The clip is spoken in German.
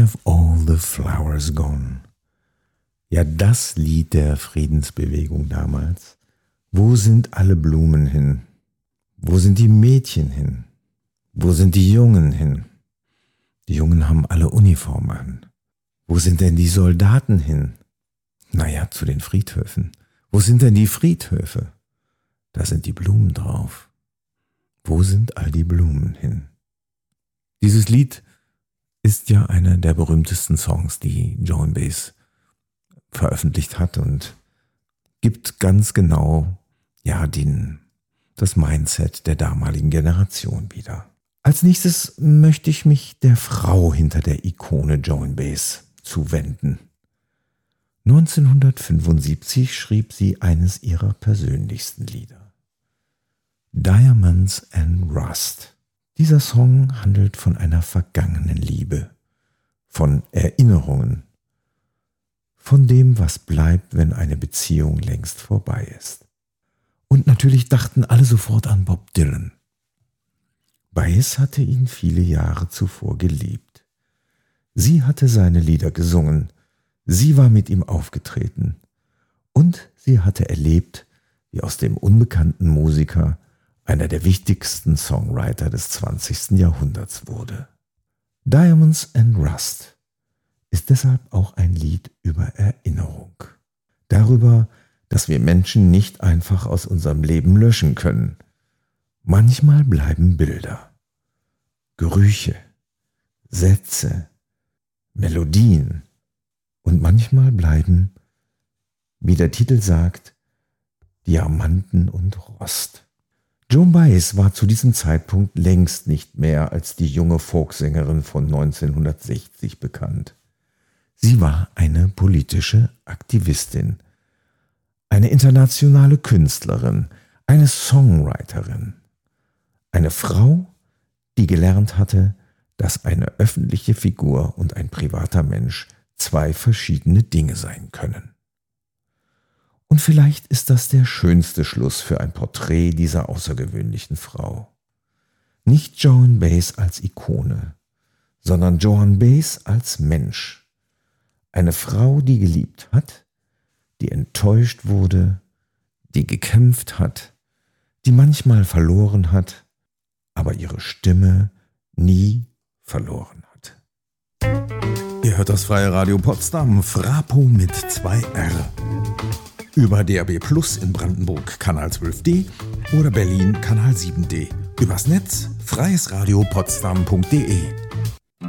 have all the flowers gone? Ja, das Lied der Friedensbewegung damals. Wo sind alle Blumen hin? Wo sind die Mädchen hin? Wo sind die Jungen hin? Die Jungen haben alle Uniformen an. Wo sind denn die Soldaten hin? Naja, zu den Friedhöfen. Wo sind denn die Friedhöfe? Da sind die Blumen drauf. Wo sind all die Blumen hin? Dieses Lied ist ja einer der berühmtesten Songs, die Joan Baez veröffentlicht hat und gibt ganz genau das Mindset der damaligen Generation wieder. Als nächstes möchte ich mich der Frau hinter der Ikone Joan Baez zuwenden. 1975 schrieb sie eines ihrer persönlichsten Lieder. Diamonds and Rust. Dieser Song handelt von einer vergangenen Liebe, von Erinnerungen, von dem, was bleibt, wenn eine Beziehung längst vorbei ist. Und natürlich dachten alle sofort an Bob Dylan. Baez hatte ihn viele Jahre zuvor geliebt. Sie hatte seine Lieder gesungen, sie war mit ihm aufgetreten und sie hatte erlebt, wie aus dem unbekannten Musiker einer der wichtigsten Songwriter des 20. Jahrhunderts wurde. Diamonds and Rust ist deshalb auch ein Lied über Erinnerung. Darüber, dass wir Menschen nicht einfach aus unserem Leben löschen können. Manchmal bleiben Bilder, Gerüche, Sätze, Melodien und manchmal bleiben, wie der Titel sagt, Diamanten und Rost. Joan Baez war zu diesem Zeitpunkt längst nicht mehr als die junge Folksängerin von 1960 bekannt. Sie war eine politische Aktivistin, eine internationale Künstlerin, eine Songwriterin, eine Frau, die gelernt hatte, dass eine öffentliche Figur und ein privater Mensch zwei verschiedene Dinge sein können. Und vielleicht ist das der schönste Schluss für ein Porträt dieser außergewöhnlichen Frau. Nicht Joan Baez als Ikone, sondern Joan Baez als Mensch. Eine Frau, die geliebt hat, die enttäuscht wurde, die gekämpft hat, die manchmal verloren hat, aber ihre Stimme nie verloren hat. Ihr hört das Freie Radio Potsdam, Frapo mit 2R. Über DAB+ in Brandenburg Kanal 12D oder Berlin Kanal 7D. Übers Netz freiesradiopotsdam.de.